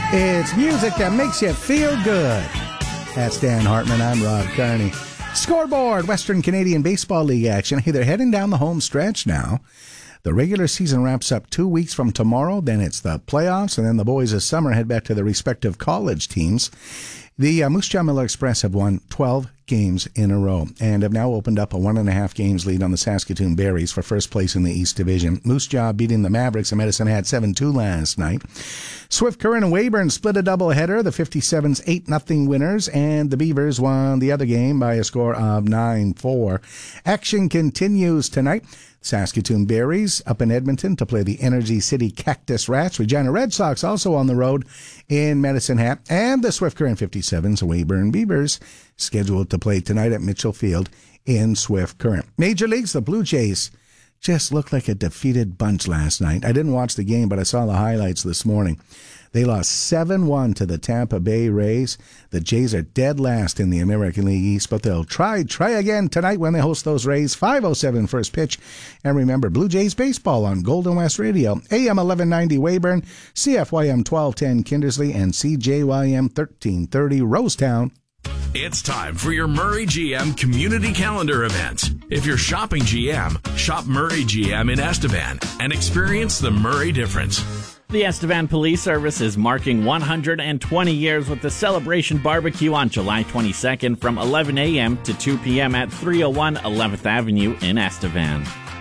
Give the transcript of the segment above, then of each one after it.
It's music that makes you feel good. That's Dan Hartman. I'm Rob Carney. Scoreboard, Western Canadian Baseball League action. Hey, they're heading down the home stretch now. The regular season wraps up 2 weeks from tomorrow. Then it's the playoffs, and then the boys this summer head back to their respective college teams. The Moose Jaw Miller Express have won 12 games in a row and have now opened up a 1.5 games lead on the Saskatoon Berries for first place in the East Division. Moose Jaw beating the Mavericks of Medicine Hat 7-2 last night. Swift Current and Weyburn split a doubleheader. The 57s 8-0 winners, and the Beavers won the other game by a score of 9-4. Action continues tonight. Saskatoon Berries up in Edmonton to play the Energy City Cactus Rats. Regina Red Sox also on the road in Medicine Hat. And the Swift Current 57s, Weyburn Beavers, scheduled to play tonight at Mitchell Field in Swift Current. Major Leagues, the Blue Jays just looked like a defeated bunch last night. I didn't watch the game, but I saw the highlights this morning. They lost 7-1 to the Tampa Bay Rays. The Jays are dead last in the American League East, but they'll try again tonight when they host those Rays. 5:07 first pitch. And remember, Blue Jays baseball on Golden West Radio. AM 1190 Weyburn, CFYM 1210 Kindersley, and CJYM 1330 Rosetown. It's time for your Murray GM Community Calendar event. If you're shopping GM, shop Murray GM in Estevan and experience the Murray difference. The Estevan Police Service is marking 120 years with the Celebration Barbecue on July 22nd from 11 a.m. to 2 p.m. at 301 11th Avenue in Estevan.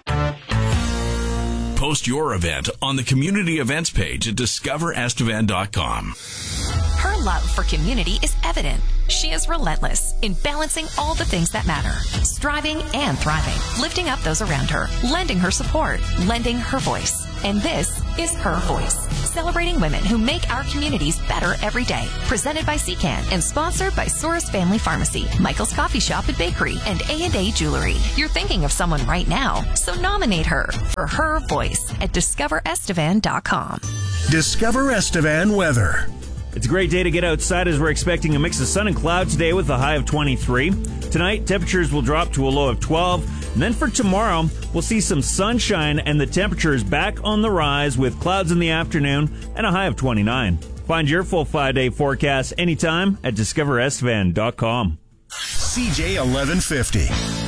Post your event on the community events page at discoverestevan.com. Her love for community is evident. She is relentless in balancing all the things that matter, striving and thriving, lifting up those around her, lending her support, lending her voice. And this is Her Voice, celebrating women who make our communities better every day. Presented by CCAN and sponsored by Souris Family Pharmacy, Michael's Coffee Shop and Bakery, and A&A Jewelry. You're thinking of someone right now, so nominate her for Her Voice at discoverestevan.com. Discover Estevan weather. It's a great day to get outside as we're expecting a mix of sun and cloud today with a high of 23. Tonight, temperatures will drop to a low of 12. And then for tomorrow, we'll see some sunshine and the temperature is back on the rise with clouds in the afternoon and a high of 29. Find your full 5-day forecast anytime at discoverestevan.com. CJ 1150.